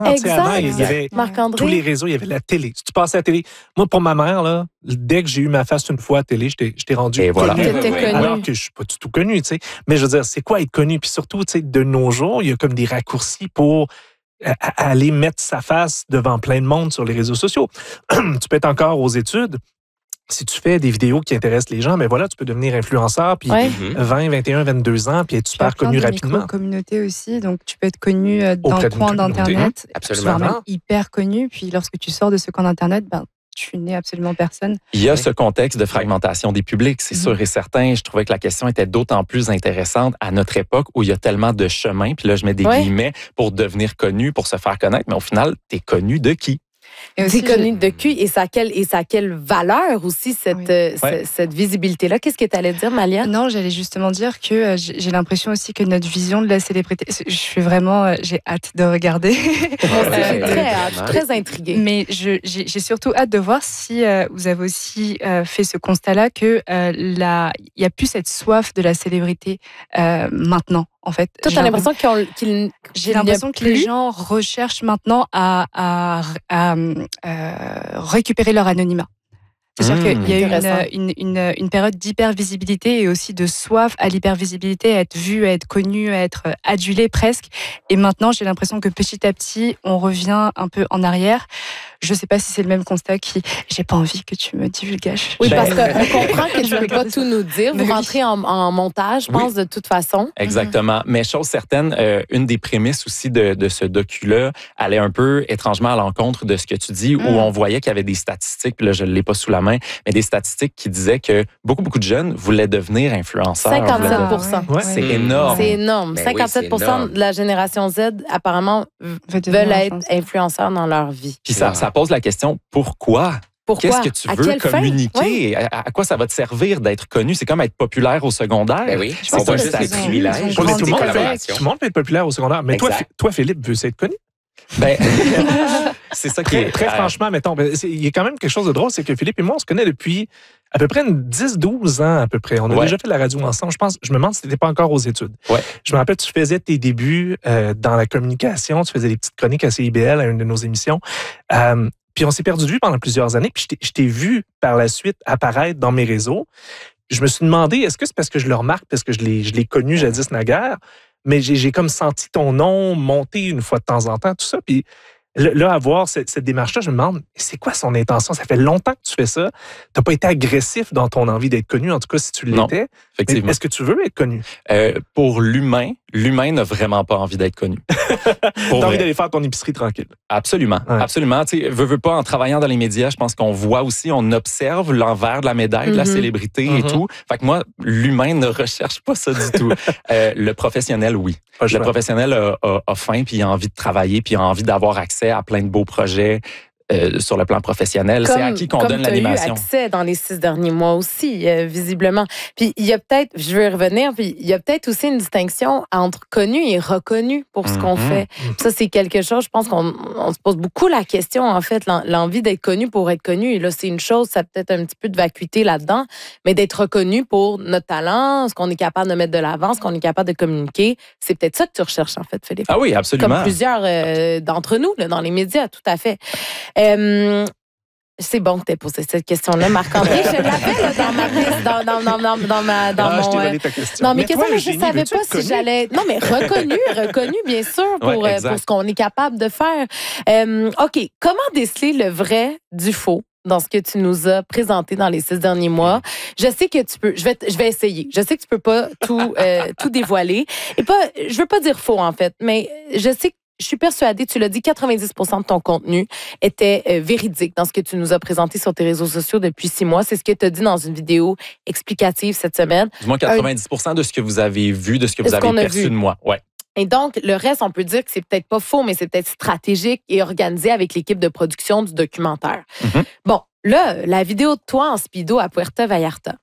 Tu sais, avant, il y Exact. avait Marc-André. tous les réseaux, il y avait la télé. Si tu passais à la télé, moi, pour ma mère, là, dès que j'ai eu ma face une fois à la télé, j'étais rendu Et voilà. connu. T'étais connu. Alors que je suis pas du tout connu, tu sais. Mais je veux dire, c'est quoi être connu? Puis surtout, tu sais, de nos jours, il y a comme des raccourcis pour aller mettre sa face devant plein de monde sur les réseaux sociaux. Tu peux être encore aux études. Si tu fais des vidéos qui intéressent les gens, mais voilà, tu peux devenir influenceur, puis Ouais. 20, 21, 22 ans, puis être Tu as super plein connu de rapidement. micro-communautés aussi, donc tu peux être connu dans Auprès le d'une coin communauté. d'Internet, Absolument. voire même hyper connu, puis lorsque tu sors de ce coin d'Internet, ben, tu n'es absolument personne. Il y a ce contexte de fragmentation des publics, c'est sûr et certain. Je trouvais que la question était d'autant plus intéressante à notre époque où il y a tellement de chemins, puis là, je mets des guillemets, pour devenir connu, pour se faire connaître, mais au final, tu es connu de qui? Et aussi, C'est connu de cul et ça a quelle valeur aussi cette visibilité-là. Qu'est-ce que tu allais dire, Malia? Non, j'allais justement dire que j'ai l'impression aussi que notre vision de la célébrité, je suis vraiment, j'ai hâte de regarder. Je suis très intriguée. Mais j'ai surtout hâte de voir si vous avez aussi fait ce constat-là que il y a plus cette soif de la célébrité maintenant. En fait, Toi, t'as l'impression j'ai l'impression que les gens recherchent maintenant à récupérer leur anonymat. C'est-à-dire qu'il y a une période d'hypervisibilité et aussi de soif à l'hypervisibilité, à être vu, à être connu, à être adulé presque. Et maintenant, j'ai l'impression que petit à petit, on revient un peu en arrière. Je ne sais pas si c'est le même constat j'ai pas envie que tu me divulgages. Oui, parce qu'on comprend que tu ne peux pas tout nous dire. Vous rentrez en montage, je pense, de toute façon. Exactement. Mais chose certaine, une des prémices aussi de ce docu-là allait un peu étrangement à l'encontre de ce que tu dis, où on voyait qu'il y avait des statistiques, puis là, je ne l'ai pas sous la main, mais des statistiques qui disaient que beaucoup de jeunes voulaient devenir influenceurs. 57 Ouais. C'est énorme. C'est énorme. Ben 57 oui, c'est énorme. de la génération Z, apparemment, veulent être influenceurs dans leur vie. Puis ça pose la question, pourquoi? Pourquoi? Qu'est-ce que tu À veux quelle fin? communiquer? À quoi ça va te servir d'être connu? C'est comme être populaire au secondaire. Ben oui, C'est on pas voit juste juste les un privilèges. Tout des le monde collaborations. peut être populaire au secondaire. Mais Exact. toi, Philippe, veux être connu? Ben, c'est ça qui est Très franchement, mettons, il y a quand même quelque chose de drôle, c'est que Philippe et moi, on se connaît depuis à peu près 10-12 ans à peu près. On a déjà fait de la radio ensemble. Je me demande si tu n'étais pas encore aux études. Ouais. Je me rappelle, tu faisais tes débuts dans la communication, tu faisais des petites chroniques à CIBL, à une de nos émissions. Puis on s'est perdu de vue pendant plusieurs années, puis je t'ai vu par la suite apparaître dans mes réseaux. Je me suis demandé, est-ce que c'est parce que je le remarque, parce que je l'ai connu jadis naguère, mais j'ai comme senti ton nom monter une fois de temps en temps, tout ça. Puis là, à voir cette démarche-là, je me demande, c'est quoi son intention? Ça fait longtemps que tu fais ça. Tu n'as pas été agressif dans ton envie d'être connu, en tout cas, si tu Non, l'étais. effectivement. Est-ce que tu veux être connu? Pour l'humain n'a vraiment pas envie d'être connu. Tu as envie d'aller faire ton épicerie tranquille. Absolument. Ouais. Absolument. Tu sais, veux pas, en travaillant dans les médias, je pense qu'on voit aussi, on observe l'envers de la médaille de la célébrité et tout. Fait que moi, l'humain ne recherche pas ça du tout. Le professionnel, oui. Le professionnel a faim, puis il a envie de travailler, puis il a envie d'avoir accès à plein de beaux projets. Sur le plan professionnel, c'est à qui qu'on donne l'animation. Comme tu as eu accès dans les 6 derniers mois aussi, visiblement. Puis il y a peut-être, je vais y revenir, puis il y a peut-être aussi une distinction entre connu et reconnu pour ce qu'on fait. Ça, c'est quelque chose, je pense qu'on se pose beaucoup la question, en fait, l'envie d'être connu pour être connu. Et là, c'est une chose, ça a peut-être un petit peu de vacuité là-dedans, mais d'être reconnu pour notre talent, ce qu'on est capable de mettre de l'avant, ce qu'on est capable de communiquer, c'est peut-être ça que tu recherches, en fait, Philippe. Ah oui, absolument. Comme plusieurs d'entre nous, là, dans les médias, tout à fait. C'est bon que tu aies posé cette question-là, Marc-André. Je l'avais là, dans ma piste, Je t'ai volé ta question. dans mes questions, mais je Eugénie, ne savais veux-tu pas être si connu? j'allais... Non, mais reconnu, bien sûr, pour ce qu'on est capable de faire. OK, comment déceler le vrai du faux dans ce que tu nous as présenté dans les 6 derniers mois? Je sais que tu peux... Je vais essayer. Je sais que tu peux pas tout dévoiler. Et je veux pas dire faux, en fait, mais je sais que je suis persuadée, tu l'as dit, 90% de ton contenu était véridique dans ce que tu nous as présenté sur tes réseaux sociaux depuis 6 mois. C'est ce que tu as dit dans une vidéo explicative cette semaine. Du moins 90% de ce que vous avez vu, de ce que vous avez perçu de moi. Ouais. Et donc, le reste, on peut dire que c'est peut-être pas faux, mais c'est peut-être stratégique et organisé avec l'équipe de production du documentaire. Bon, là, la vidéo de toi en speedo à Puerto Vallarta.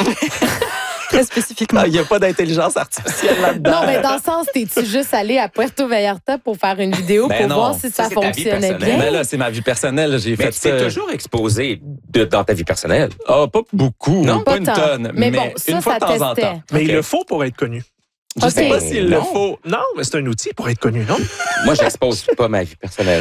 Très spécifiquement. Il n'y a pas d'intelligence artificielle là-dedans. Non, mais dans le sens, t'es-tu juste allé à Puerto Vallarta pour faire une vidéo pour voir si ça c'est ta vie fonctionnait personnelle. bien? Mais là, c'est ma vie personnelle. J'ai Mais fait tu t'es ça. toujours exposé dans ta vie personnelle. Ah, pas beaucoup. Non, pas pas une tant. tonne. Mais bon, ça, une fois ça de temps en testait. temps. Mais OK. il le faut pour être connu. Je sais pas s'il le faut. Non, mais c'est un outil pour être connu, non? Moi, j'expose pas ma vie personnelle.